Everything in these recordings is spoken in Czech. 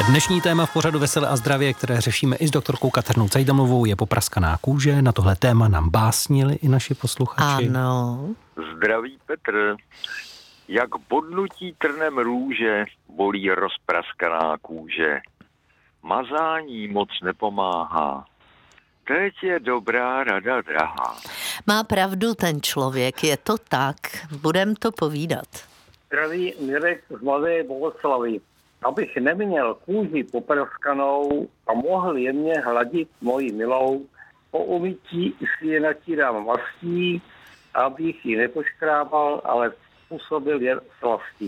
Dnešní téma v pořadu Veselé a zdravě, které řešíme i s doktorkou Kateřinou Cajdamovou, je popraskaná kůže. Na tohle téma nám básnili i naši posluchači. Ano. Zdraví Petr. Jak bodnutí trnem růže bolí rozpraskaná kůže. Mazání moc nepomáhá. Teď je dobrá rada drahá. Má pravdu ten člověk, je to tak. Budem to povídat. Zdraví Mirek z Mladé Bohoslavy. Abych neměl kůži popraskanou a mohl jemně hladit moji milou, po umytí si je natírám mastí, abych ji nepoškrábal, ale způsobil jen slastí.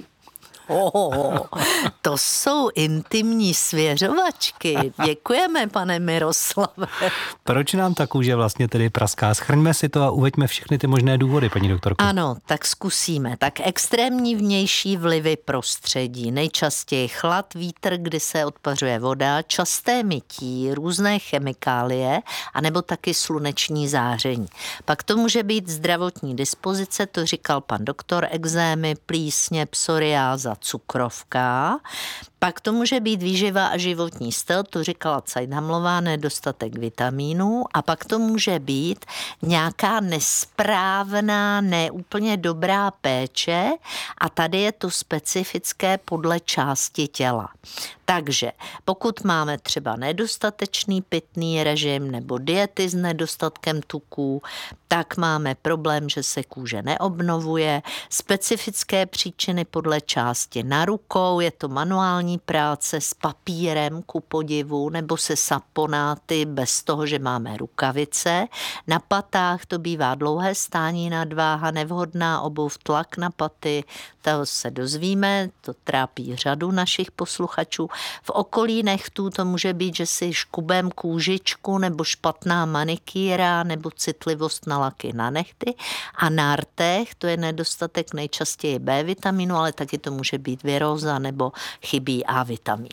To jsou intimní svěřovačky. Děkujeme, pane Miroslave. Proč nám ta kůže vlastně tedy praská? Shrňme si to a uveďme všechny ty možné důvody, paní doktorko. Ano, tak zkusíme. Tak extrémní vnější vlivy prostředí. Nejčastěji chlad, vítr, kdy se odpařuje voda, časté mytí, různé chemikálie, anebo taky sluneční záření. Pak to může být zdravotní dispozice, to říkal pan doktor, ekzémy, plísně, psoriáza, cukrovka. Pak to může být výživa a životní styl, to říkala Cajdamová, nedostatek vitamínů. A pak to může být nějaká nesprávná, neúplně dobrá péče a tady je to specifické podle části těla. Takže pokud máme třeba nedostatečný pitný režim nebo diety s nedostatkem tuků, tak máme problém, že se kůže neobnovuje. Specifické příčiny podle části na rukou, je to manuální práce s papírem ku podivu nebo se saponáty bez toho, že máme rukavice. Na patách to bývá dlouhé stání, nadváha, nevhodná obuv, tlak na paty, to se dozvíme, to trápí řadu našich posluchačů. V okolí nechtů to může být, že si škubem kůžičku nebo špatná manikýra nebo citlivost na laky na nehty. A na rtech to je nedostatek nejčastěji B vitaminu, ale taky to může být viróza nebo chybí A vitamin.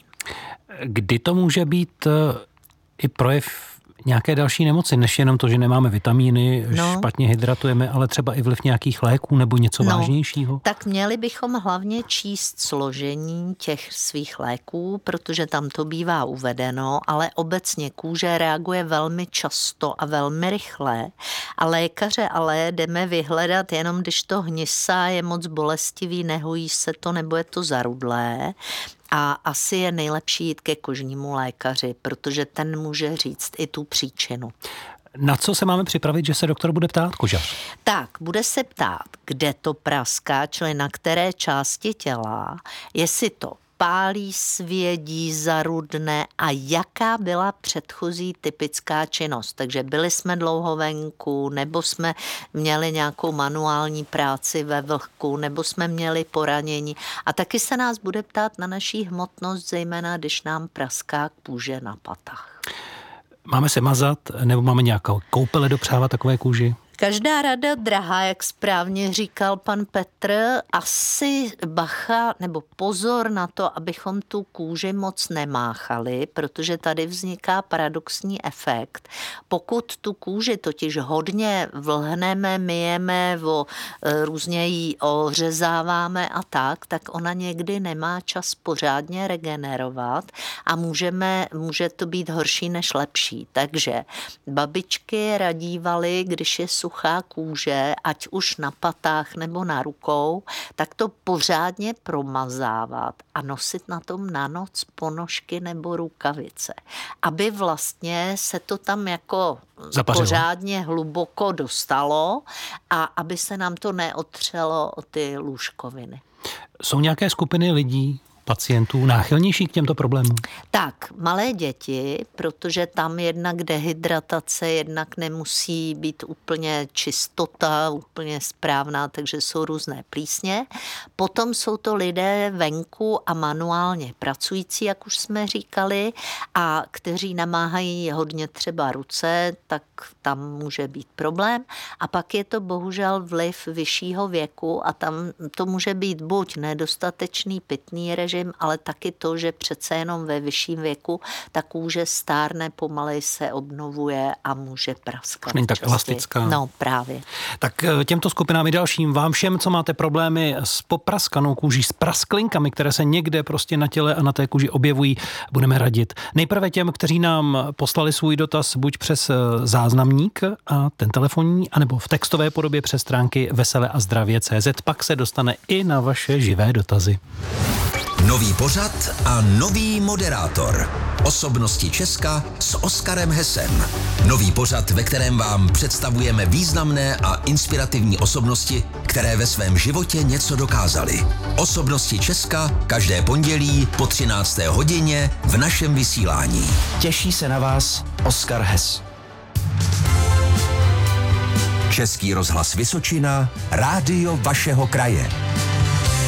Kdy to může být i projev nějaké další nemoci, než jenom to, že nemáme vitamíny, špatně hydratujeme, ale třeba i vliv nějakých léků nebo něco vážnějšího? Tak měli bychom hlavně číst složení těch svých léků, protože tam to bývá uvedeno, ale obecně kůže reaguje velmi často a velmi rychle a lékaře ale jdeme vyhledat jenom, když to hnisá, je moc bolestivý, nehojí se to nebo je to zarudlé. A asi je nejlepší jít ke kožnímu lékaři, protože ten může říct i tu příčinu. Na co se máme připravit, že se doktor bude ptát, kožař? Tak, bude se ptát, kde to praská, čili na které části těla, jestli to pálí, svědí, zarudne a jaká byla předchozí typická činnost. Takže byli jsme dlouho venku, nebo jsme měli nějakou manuální práci ve vlhku, nebo jsme měli poranění. A taky se nás bude ptát na naší hmotnost, zejména když nám praská kůže na patách. Máme se mazat, nebo máme nějakou koupele dopřávat takové kůži? Každá rada drahá, jak správně říkal pan Petr, asi bacha nebo pozor na to, abychom tu kůži moc nemáchali, protože tady vzniká paradoxní efekt. Pokud tu kůži totiž hodně vlhneme, myjeme, různě ji ořezáváme a tak ona někdy nemá čas pořádně regenerovat a může to být horší než lepší. Takže babičky radívaly, když je suchá kůže, ať už na patách nebo na rukou, tak to pořádně promazávat a nosit na tom na noc ponožky nebo rukavice, aby vlastně se to tam jako zapařilo, pořádně hluboko dostalo a aby se nám to neotřelo o ty lůžkoviny. Jsou nějaké skupiny lidí, pacientů náchylnější k těmto problémům? Tak, malé děti, protože tam jednak dehydratace, jednak nemusí být úplně čistota, úplně správná, takže jsou různé plísně. Potom jsou to lidé venku a manuálně pracující, jak už jsme říkali, a kteří namáhají hodně třeba ruce, tak tam může být problém. A pak je to bohužel vliv vyššího věku a tam to může být buď nedostatečný pitný režim, režim, ale taky to, že přece jenom ve vyšším věku ta kůže stárne, pomalej se obnovuje a může praskat. Není tak elastická. No, právě. Tak těmto skupinám i dalším, vám všem, co máte problémy s popraskanou kůží, s prasklinkami, které se někde prostě na těle a na té kůži objevují, budeme radit. Nejprve těm, kteří nám poslali svůj dotaz buď přes záznamník a ten telefonní, anebo v textové podobě přes stránky veseleazdravě.cz, pak se dostane i na vaše živé dotazy. Nový pořad a nový moderátor. Osobnosti Česka s Oskarem Hessem. Nový pořad, ve kterém vám představujeme významné a inspirativní osobnosti, které ve svém životě něco dokázaly. Osobnosti Česka každé pondělí po 13. hodině v našem vysílání. Těší se na vás Oskar Hess. Český rozhlas Vysočina, rádio vašeho kraje.